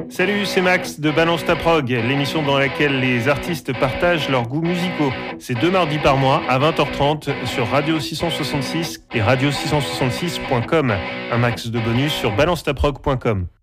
Salut, c'est Max de Balance ta prog, l'émission dans laquelle les artistes partagent leurs goûts musicaux. C'est 2 mardis par mois à 20h30 sur Radio 666 et radio666.com. Un max de bonus sur balancetaprog.com.